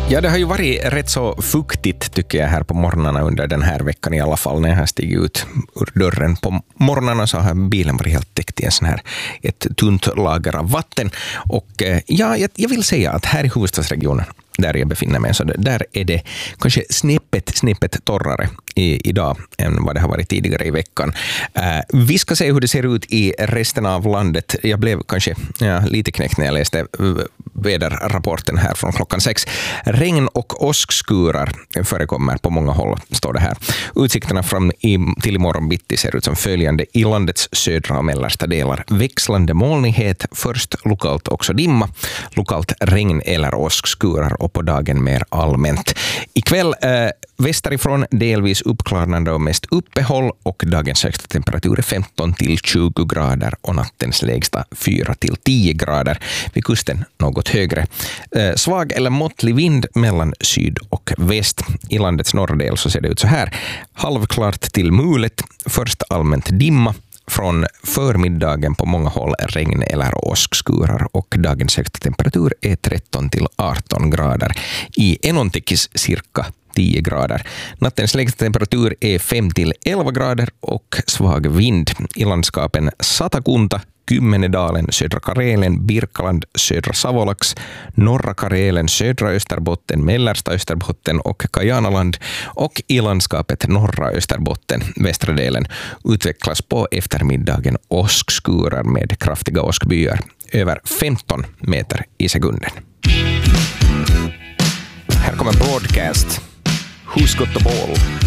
Ja, det har ju varit rätt så fuktigt tycker jag här på morgnarna under den här veckan i alla fall. När jag har stigit ut ur dörren på morgnarna så har bilen varit helt täckt i en sån här, ett tunt lager av vatten. Och ja, jag vill säga att här i huvudstadsregionen där jag befinner mig, så där är det kanske snäppet torrare idag än vad det har varit tidigare i veckan. Vi ska se hur det ser ut i resten av landet. Jag blev kanske lite knäckt när jag läste väderrapporten här från klockan 6. Regn och åskskurar förekommer på många håll, står det här. Utsikterna fram till imorgon bitti ser ut som följande. I landets södra och mellersta delar växlande molnighet, först lokalt också dimma, lokalt regn eller åskskurar och på dagen mer allmänt. Ikväll västerifrån delvis uppklarnande och mest uppehåll och dagens högsta temperatur är 15 till 20 grader och nattens lägsta 4 till 10 grader. Vid kusten något högre. Svag eller måttlig vind mellan syd och väst. I landets norra del så ser det ut så här. Halvklart till mulet, först allmänt dimma. Från förmiddagen på många håll regn eller åskskurar och dagens högsta temperatur är 13 till 18 grader. I Enontekis cirka 10 grader. Nattens lägsta temperatur är 5 till 11 grader och svag vind. I landskapen Satakunta, Kymmenedalen, södra Karelen, Birkaland, södra Savolax, norra Karelen, södra Österbotten, mellersta Österbotten och Kajanaland och i landskapet norra Österbotten, västra delen, utvecklas på eftermiddagen åskskurar med kraftiga åskbyar över 15 meter i sekunden. Här kommer Broadcast. Who's got the ball?